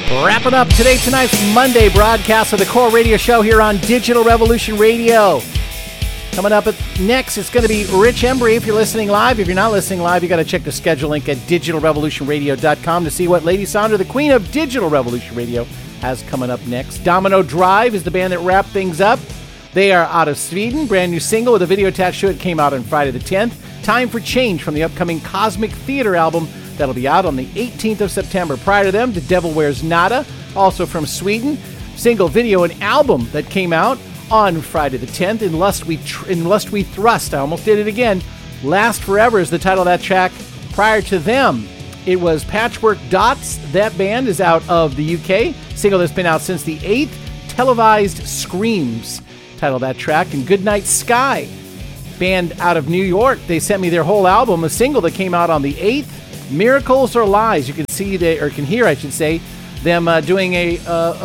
Wrapping up tonight's Monday broadcast of the Core Radio Show here on Digital Revolution Radio. Coming up next, it's going to be Rich Embry if you're listening live. If you're not listening live, you got to check the schedule link at digitalrevolutionradio.com to see what Lady Sandra, the queen of Digital Revolution Radio, has coming up next. Domino Drive is the band that wrapped things up. They are out of Sweden. Brand new single with a video attached to it came out on Friday the 10th. Time for Change from the upcoming Cosmic Theater album that'll be out on the 18th of September. Prior to them, The Devil Wears Nada, also from Sweden. Single, video, and album that came out on Friday the 10th. In Lust We Thrust. I almost did it again. Last Forever is the title of that track. Prior to them, it was Patchwork Dots. That band is out of the UK. Single that's been out since the 8th. Televised Screams, title of that track. And Goodnight Sky, band out of New York. They sent me their whole album, a single that came out on the 8th. Miracles or Lies. You can see can hear, I should say, them doing an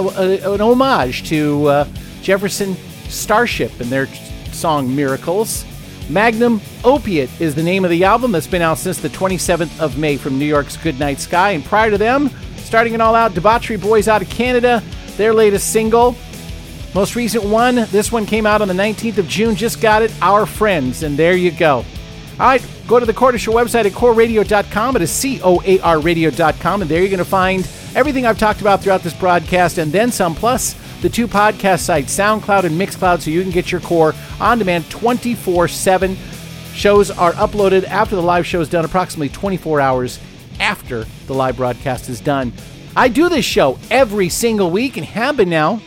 homage to Jefferson Starship and their song Miracles. Magnum Opiate is the name of the album that's been out since the 27th of May from New York's Goodnight Sky. And prior to them, starting it all out, Debauchery Boys out of Canada, their latest single. Most recent one, this one came out on the 19th of June. Just got it, Our Friends. And there you go. All right, go to the Core Show website at coreradio.com. It is COARradio.com, and there you're going to find everything I've talked about throughout this broadcast and then some, plus the two podcast sites, SoundCloud and Mixcloud, so you can get your Core on demand 24/7. Shows are uploaded after the live show is done, approximately 24 hours after the live broadcast is done. I do this show every single week and have been now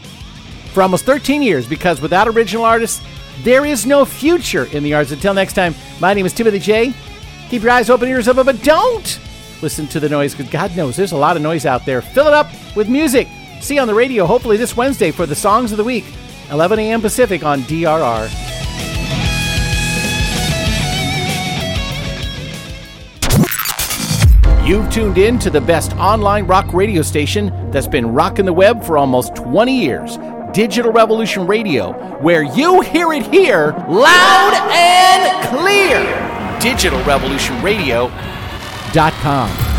for almost 13 years, because without original artists, there is no future in the arts. Until next time, my name is Timothy J. Keep your eyes open, ears open, but don't listen to the noise, because God knows there's a lot of noise out there. Fill it up with music. See you on the radio, hopefully this Wednesday, for the Songs of the Week, 11 a.m. Pacific on DRR. You've tuned in to the best online rock radio station that's been rocking the web for almost 20 years. Digital Revolution Radio, where you hear it here, loud and clear. DigitalRevolutionRadio.com.